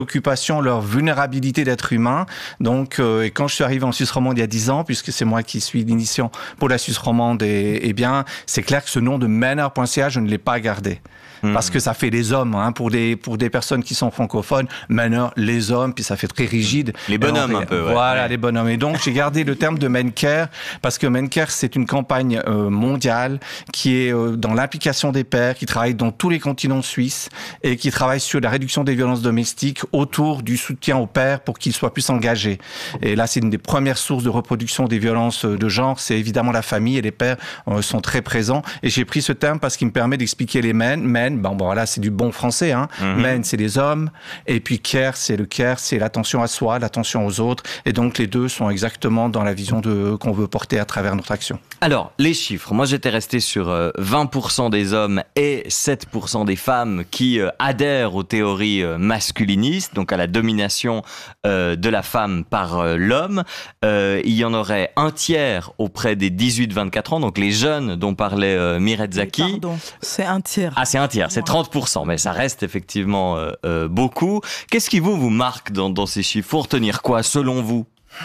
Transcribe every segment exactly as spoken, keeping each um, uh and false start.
occupation, leur vulnérabilité d'être humain. Donc, euh, et quand je suis arrivé en Suisse romande il y a dix ans, puisque c'est moi qui suis l'initiant pour la Suisse romande, et, et bien, c'est clair que ce nom de manor point c a, je ne l'ai pas gardé. Mmh. Parce que ça fait les hommes, hein, pour des pour des personnes qui sont francophones, manor, les hommes, puis ça fait très rigide. Les bonhommes un peu. Ouais. Voilà, ouais. les bonhommes. Et donc j'ai gardé le terme de MenCare parce que MenCare c'est une campagne euh, mondiale qui est euh, dans l'implication des pères, qui travaille dans tous les continents suisses et qui travaille sur la réduction des violences domestiques autour du soutien aux pères pour qu'ils soient plus engagés. Et là c'est une des premières sources de reproduction des violences de genre, c'est évidemment la famille et les pères euh, sont très présents. Et j'ai pris ce terme parce qu'il me permet d'expliquer les men, men. Bon, bon, voilà, c'est du bon français, hein. Mm-hmm. Men, c'est les hommes. Et puis care, c'est le care, c'est l'attention à soi, l'attention aux autres. Et donc, les deux sont exactement dans la vision de, qu'on veut porter à travers notre action. Alors, les chiffres. Moi, j'étais resté sur euh, vingt pour cent des hommes et sept pour cent des femmes qui euh, adhèrent aux théories euh, masculinistes, donc à la domination euh, de la femme par euh, l'homme. Euh, il y en aurait un tiers auprès des dix-huit vingt-quatre ans, donc les jeunes dont parlait euh, Mireille Zaki. Pardon, c'est un tiers. Ah, c'est un tiers, c'est trente pour cent, mais ça reste effectivement euh, euh, beaucoup. Qu'est-ce qui vous, vous marque dans, dans ces chiffres? Faut retenir quoi, selon vous?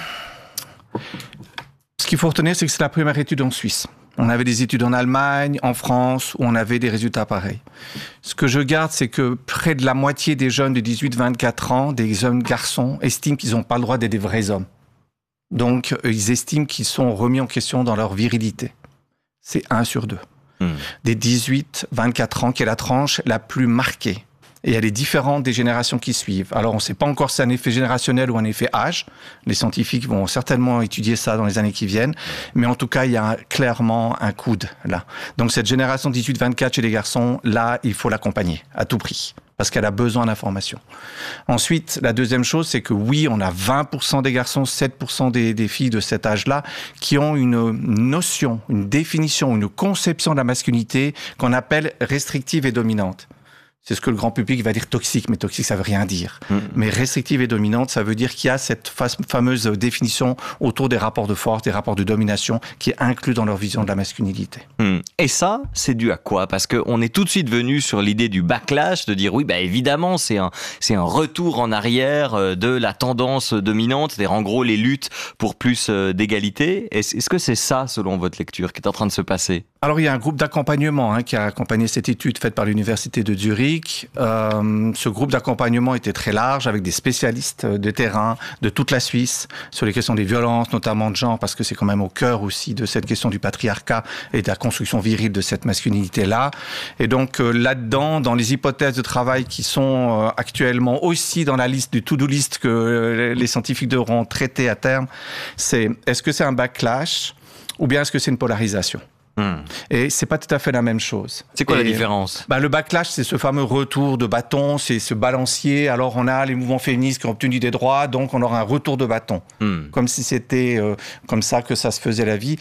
Ce qu'il faut retenir, c'est que c'est la première étude en Suisse. On avait des études en Allemagne, en France, où on avait des résultats pareils. Ce que je garde, c'est que près de la moitié des jeunes de dix-huit vingt-quatre ans, des jeunes garçons, estiment qu'ils n'ont pas le droit d'être des vrais hommes. Donc, ils estiment qu'ils sont remis en question dans leur virilité. C'est un sur deux. Mmh. Des dix-huit vingt-quatre ans, qui est la tranche la plus marquée. Et elle est différente des générations qui suivent. Alors, on ne sait pas encore si c'est un effet générationnel ou un effet âge. Les scientifiques vont certainement étudier ça dans les années qui viennent. Mais en tout cas, il y a un, clairement un coude là. Donc, cette génération dix-huit vingt-quatre chez les garçons, là, il faut l'accompagner à tout prix. Parce qu'elle a besoin d'informations. Ensuite, la deuxième chose, c'est que oui, on a vingt pour cent des garçons, sept pour cent des, des filles de cet âge-là qui ont une notion, une définition, une conception de la masculinité qu'on appelle restrictive et dominante. C'est ce que le grand public va dire toxique, mais toxique, ça veut rien dire. Mmh. Mais restrictive et dominante, ça veut dire qu'il y a cette fameuse définition autour des rapports de force, des rapports de domination, qui est inclus dans leur vision de la masculinité. Mmh. Et ça, c'est dû à quoi? Parce qu'on est tout de suite venu sur l'idée du backlash, de dire oui, bah évidemment, c'est un, c'est un retour en arrière de la tendance dominante, c'est-à-dire en gros les luttes pour plus d'égalité. Est-ce, est-ce que c'est ça, selon votre lecture, qui est en train de se passer? Alors, il y a un groupe d'accompagnement hein, qui a accompagné cette étude faite par l'Université de Zurich. Euh, ce groupe d'accompagnement était très large, avec des spécialistes de terrain de toute la Suisse, sur les questions des violences, notamment de genre, parce que c'est quand même au cœur aussi de cette question du patriarcat et de la construction virile de cette masculinité-là. Et donc, euh, là-dedans, dans les hypothèses de travail qui sont euh, actuellement aussi dans la liste du to-do list que euh, les scientifiques devront traiter à terme, c'est est-ce que c'est un backlash ou bien est-ce que c'est une polarisation? Mmh. Et c'est pas tout à fait la même chose. C'est quoi et, la différence? Bah, le backlash, c'est ce fameux retour de bâton, c'est ce balancier. Alors, on a les mouvements féministes qui ont obtenu des droits, donc on aura un retour de bâton. Mmh. Comme si c'était euh, comme ça que ça se faisait la vie.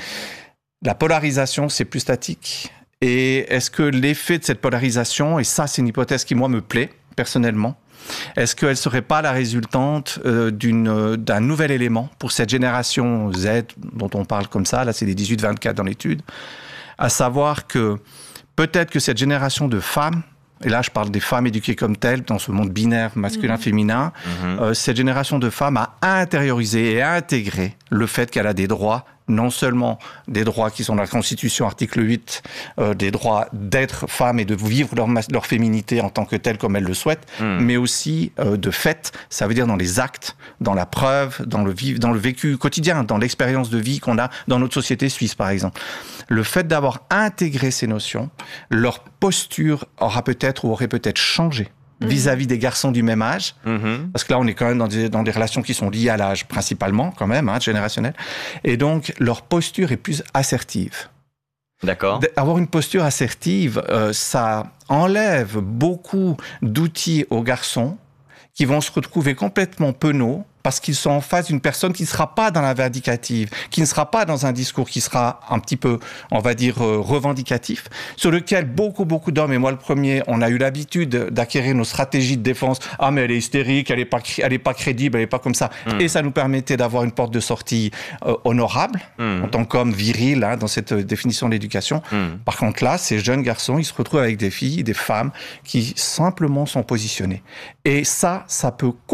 La polarisation, c'est plus statique. Et est-ce que l'effet de cette polarisation, et ça, c'est une hypothèse qui, moi, me plaît, personnellement, est-ce qu'elle ne serait pas la résultante euh, d'une, euh, d'un nouvel élément pour cette génération Z dont on parle comme ça, là c'est les dix-huit vingt-quatre dans l'étude, à savoir que peut-être que cette génération de femmes, et là je parle des femmes éduquées comme telles dans ce monde binaire masculin-féminin, mmh. euh, cette génération de femmes a intériorisé et a intégré le fait qu'elle a des droits, non seulement des droits qui sont dans la Constitution, article huit, euh, des droits d'être femme et de vivre leur, leur féminité en tant que telle comme elles le souhaitent, mmh. mais aussi euh, de fait, ça veut dire dans les actes, dans la preuve, dans le, dans le vécu quotidien, dans l'expérience de vie qu'on a dans notre société suisse, par exemple. Le fait d'avoir intégré ces notions, leur posture aura peut-être ou aurait peut-être changé vis-à-vis des garçons du même âge, mmh. parce que là on est quand même dans des, dans des relations qui sont liées à l'âge principalement quand même, hein, générationnel, et donc leur posture est plus assertive. D'accord. Avoir une posture assertive, euh, ça enlève beaucoup d'outils aux garçons qui vont se retrouver complètement penauds parce qu'ils sont en face d'une personne qui ne sera pas dans la vindicative, qui ne sera pas dans un discours qui sera un petit peu, on va dire, euh, revendicatif, sur lequel beaucoup, beaucoup d'hommes, et moi le premier, on a eu l'habitude d'acquérir nos stratégies de défense. Ah, mais elle est hystérique, elle n'est pas, elle est pas crédible, elle n'est pas comme ça. Mmh. Et ça nous permettait d'avoir une porte de sortie euh, honorable, mmh. en tant qu'homme viril, hein, dans cette définition de l'éducation. Mmh. Par contre, là, ces jeunes garçons, ils se retrouvent avec des filles, des femmes qui simplement sont positionnées. Et ça, ça peut